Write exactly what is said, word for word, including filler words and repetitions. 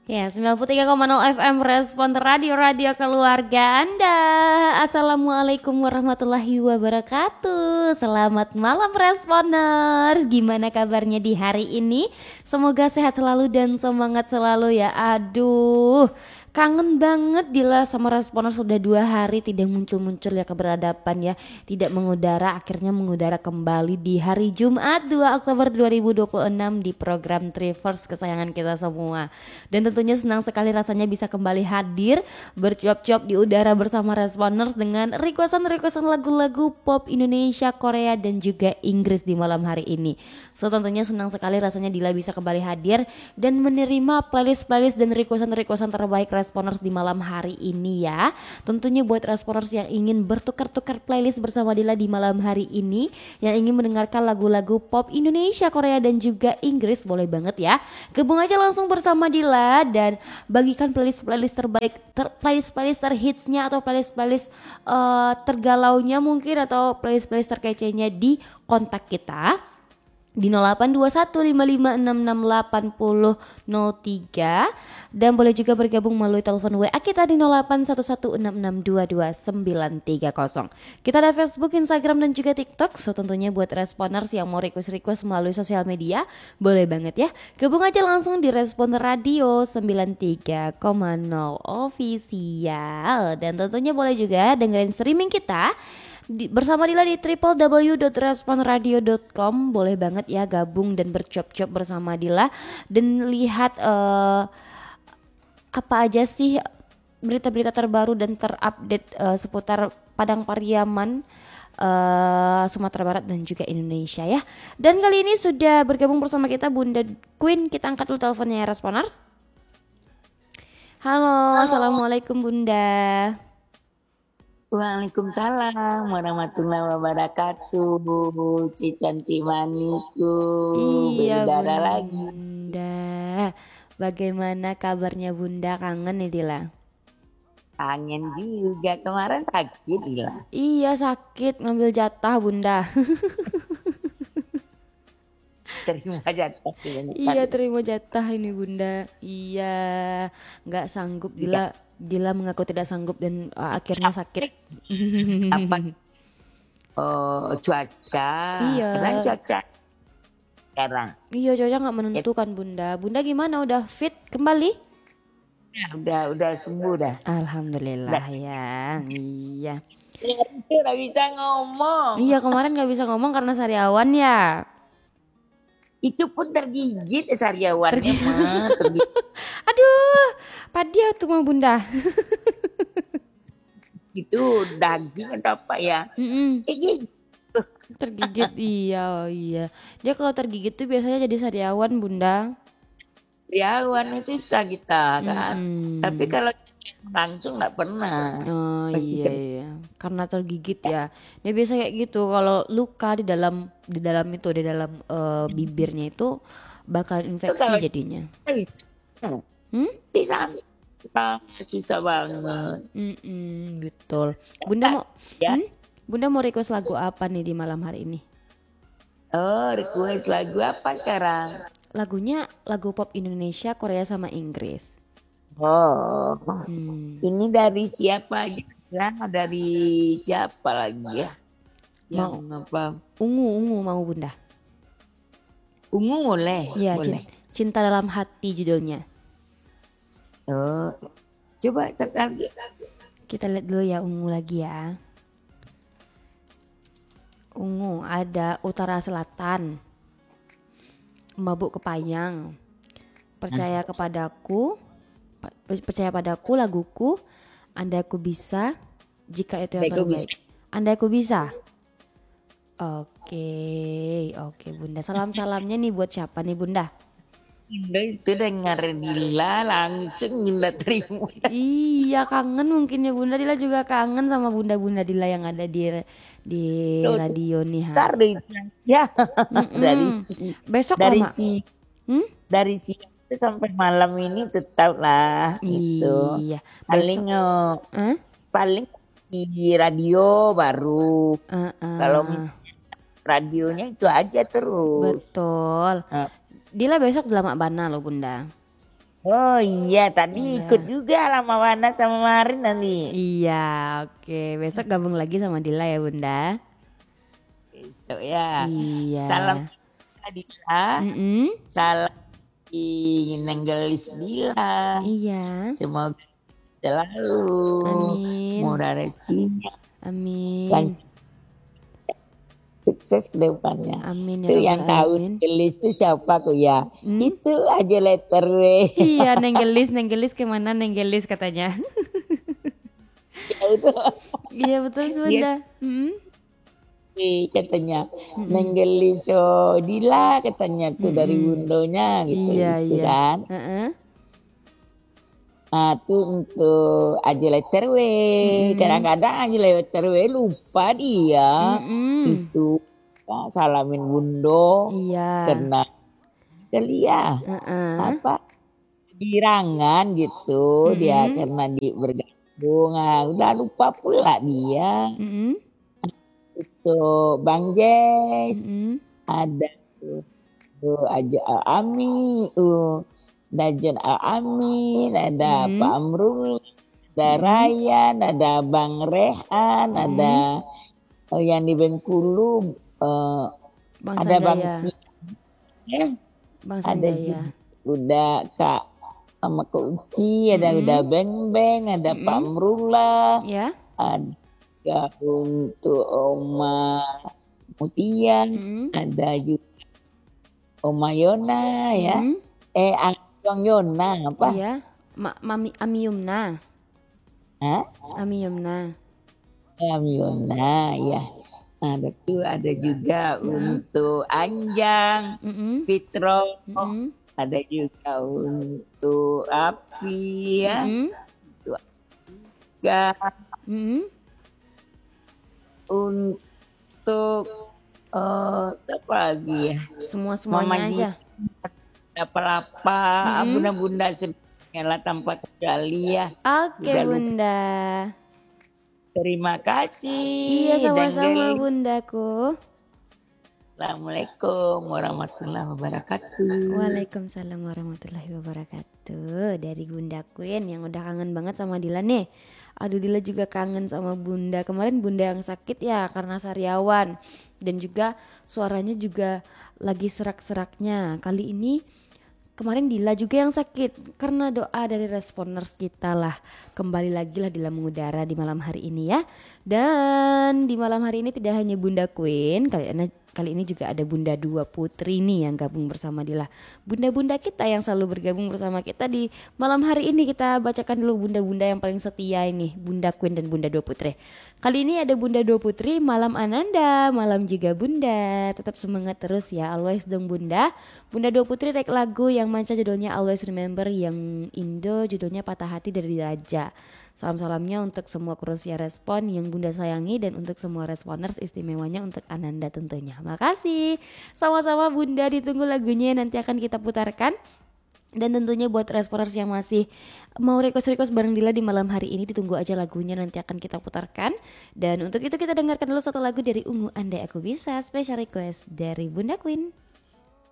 Ya, sembilan puluh tiga koma nol F M Respon Radio-Radio Keluarga Anda. Assalamualaikum warahmatullahi wabarakatuh. Selamat malam Responers. Gimana kabarnya di hari ini? Semoga sehat selalu dan semangat selalu ya. Aduh, kangen banget Dila sama Responers. Sudah dua hari tidak muncul-muncul ya keberadaban ya. Tidak mengudara, akhirnya mengudara kembali di hari Jumat dua Oktober dua ribu dua puluh enam di program Trivers kesayangan kita semua. Dan tentunya senang sekali rasanya bisa kembali hadir bercuap-cuap di udara bersama Responers dengan requestan-requestan lagu-lagu pop Indonesia, Korea dan juga Inggris di malam hari ini. So tentunya senang sekali rasanya Dila bisa kembali hadir dan menerima playlist-playlist dan requestan-requestan terbaik Responers di malam hari ini ya. Tentunya buat Responers yang ingin bertukar-tukar playlist bersama Dila di malam hari ini, yang ingin mendengarkan lagu-lagu pop Indonesia, Korea dan juga Inggris, boleh banget ya. Gabung aja langsung bersama Dila dan bagikan playlist-playlist terbaik, ter, playlist-playlist terhitsnya atau playlist-playlist uh, tergalaunya mungkin, atau playlist-playlist terkecenya di kontak kita di nol delapan dua satu lima lima enam enam delapan nol nol tiga, dan boleh juga bergabung melalui telepon W A kita di nol delapan satu satu enam enam dua dua sembilan tiga nol. Kita ada Facebook, Instagram dan juga TikTok. So tentunya buat Responers yang mau request-request melalui sosial media, boleh banget ya. Gabung aja langsung di Respon Radio sembilan tiga koma nol Official. Dan tentunya boleh juga dengerin streaming kita Di, bersama Dila di w w w dot respon radio dot com. Boleh banget ya gabung dan bercop-cop bersama Dila dan lihat uh, apa aja sih berita-berita terbaru dan terupdate uh, seputar Padang Pariaman, uh, Sumatera Barat dan juga Indonesia ya. Dan kali ini sudah bergabung bersama kita Bunda Queen. Kita angkat dulu teleponnya ya Responers. Halo, Halo. Assalamualaikum Bunda. Waalaikumsalam warahmatullahi wabarakatuh. Si cantik manisku. Iya Berdarah Bunda. lagi. Bagaimana kabarnya Bunda? Kangen nih Dila. Kangen juga, kemarin sakit Dila. Iya sakit, ngambil jatah Bunda. Terima jatah. Iya terima jatah ini Bunda. Iya, nggak sanggup Dila. Dila mengaku tidak sanggup dan uh, akhirnya sakit. Apa? Oh, cuaca. Iya. Sekarang cuaca. Sekarang. Iya, cuaca nggak menentukan Bunda. Bunda gimana? Udah fit kembali? Ya, udah, udah sembuh dah. Alhamdulillah udah. Ya. Iya. Itu nggak bisa ngomong. Iya kemarin nggak bisa ngomong karena sariawan ya. Itu pun tergigit sariawannya mah. Tergigit. Aduh, padia tuh mah Bunda. Itu daging atau apa ya? Tergigit. Tergigit iya, oh iya. Dia kalau tergigit tuh biasanya jadi sariawan Bunda. Sariawan susah kita kan. Mm-mm. Tapi kalau langsung nggak pernah. Oh Pasti iya ter- iya. Karena tergigit ya. Dia biasa kayak gitu. Kalau luka di dalam di dalam itu di dalam uh, bibirnya itu bakal infeksi kalau- jadinya. Hmm? Bisa susah banget. Mm-mm, betul. Bunda mau Ya. hmm? Bunda mau request lagu apa nih di malam hari ini? Oh, request lagu apa sekarang? Lagunya lagu pop Indonesia, Korea sama Inggris. Oh, Hmm. ini dari siapa aja? Ya, dari siapa lagi ya? Yang Mau apa? ungu ungu mau Bunda? Ungu boleh. Iya, boleh. Cinta Dalam Hati judulnya. Oh, coba cek lagi. Kita lihat dulu ya ungu lagi ya. Ungu ada Utara Selatan, Mabuk Kepayang, Percaya Kepadaku, Percaya Padaku, Laguku, Andai Aku Bisa, Jika Itu Yang Andai Aku Terbaik. Andai Aku Bisa. Oke, oke Bunda. Salam-salamnya nih buat siapa nih Bunda? Bunda itu dengar Dila langsung Bunda terima. Iya kangen mungkin ya Bunda. Dila juga kangen sama Bunda-Bunda Dila yang ada di di radio nih ha. Dari ya Mm-mm. dari Besok dari lama. si Hmm? dari siang sampai malam ini tetap lah gitu. Iya. Paling Besok. eh, Hah? paling di radio baru. Uh-uh. Kalau radionya itu aja terus. Betul. Nah. Dila besok di Lamak Bana loh Bunda. Oh iya, tadi ikut Iya. juga lah Mawana sama Marin nanti. Iya, oke. Besok gabung lagi sama Dila ya, Bunda. Besok ya. Iya. Salam Dila, Mm-mm. salam di Nenggelis Dila. Iya. Semoga selalu Amin. murah rezekinya dan Amin. sukses ke depannya. Amin ya Itu Rabbal yang tahu Alamin. Nenggelis itu siapa kok ya? Hmm? Itu aja letter W. Iya, Nenggelis, Nenggelis kemana Nenggelis katanya. Ya itu Iya betul sih, dia Bunda. Mm-mm. sih katanya Mm-mm. Nenggelis oh Dila katanya tuh dari Mm-mm. Bundonya gitu Iya, itu iya. kan. Heeh. Nah, itu untuk aja letter W. Mm-mm. Kadang-kadang aja letter W lupa dia. Mm-mm. Itu ah, salamin Bundo Iya. karena kali ya Heeh. apa girangan gitu dia Mm-mm. karena di bergabung. Nah, udah lupa pula dia. Mm-mm. Itu Bang Jess Mm-mm. ada tuh, tuh aja Ami, uh, Dajen Amin, ada Mm-mm. Pak Amrul, ada Mm-mm. Ryan, ada Bang Rehan, Mm-mm. ada oh, yang di Bengkulu, eh, Bang ada Bang Sanjaya. Tia, Bang ada Sanjaya. juga udah Kak sama Kak Uci, ada Mm-mm. udah Beng Beng, ada Pak Mm-mm. Amrullah, Ya. ada untuk Oma Mutia, Mm-mm. ada juga Oma Yona ya, Mm-mm. eh Angkong Yona apa? Iya. Ma Mami Amiyumna. Hah? Amiyumna. Yona ya. Ada tuh ada juga Mm-mm. untuk Anjang, Mm-mm. Fitro, Mm-mm. ada juga untuk Api ya, Mm-mm. untuk Aga, Mm-mm. untuk eh apa lagi ya? Semua Mama semuanya Ji, aja. ada Pelapa, Mm-mm. bunda-bunda sebenarnya tanpa kecuali ya. Oke, Udah lupa. Bunda. Terima Iya, kasih. sama-sama, Dengel. Bundaku. Assalamualaikum warahmatullahi wabarakatuh. Waalaikumsalam warahmatullahi wabarakatuh. Dari Bunda Queen yang udah kangen banget sama Dila nih. Aduh, Dila juga kangen sama Bunda. Kemarin Bunda yang sakit ya karena sariawan. Dan juga suaranya juga lagi serak-seraknya. Kali ini kemarin Dila juga yang sakit karena doa dari responers kita lah. Kembali lagi lah Dila mengudara di malam hari ini ya. Dan di malam hari ini tidak hanya Bunda Queen, kali ini, kali ini juga ada Bunda Dua Putri nih yang gabung bersama Dila. Bunda-bunda kita yang selalu bergabung bersama kita di malam hari ini. Kita bacakan dulu bunda-bunda yang paling setia ini, Bunda Queen dan Bunda Dua Putri. Kali ini ada Bunda Dua Putri, malam Ananda, malam juga Bunda. Tetap semangat terus ya, always dong Bunda. Bunda Dua Putri rek lagu yang manca judulnya Always Remember, yang Indo judulnya Patah Hati dari Raja. Salam-salamnya untuk semua Krusia Respon yang Bunda sayangi dan untuk semua responers, istimewanya untuk Ananda tentunya. Makasih. Sama-sama Bunda, ditunggu lagunya nanti akan kita putarkan. Dan tentunya buat responers yang masih mau request-request bareng Dila di malam hari ini, ditunggu aja lagunya nanti akan kita putarkan. Dan untuk itu kita dengarkan dulu satu lagu dari Ungu Andai Aku Bisa, special request dari Bunda Queen.